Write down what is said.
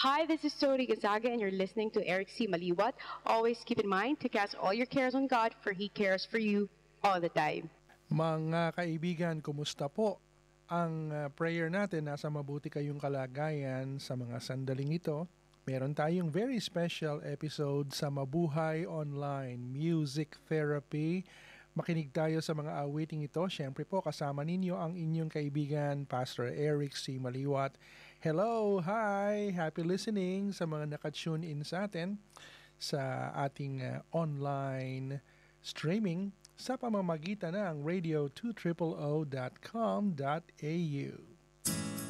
Hi, this is Tori Gonzaga, and you're listening to Eric C. Maliwat. Always keep in mind to cast all your cares on God, for He cares for you all the time. Mga kaibigan, kumusta po? Ang prayer natin nasa mabuti kayong kalagayan sa mga sandaling ito. Meron tayong very special episode sa Mabuhay Online Music Therapy. Makinig tayo sa mga awiting ito. Siyempre po kasama ninyo ang inyong kaibigan Pastor Eric C. Maliwat. Hello, hi, happy listening sa mga nakatune in sa atin sa ating online streaming sa pamamagitan ng radio200.com.au.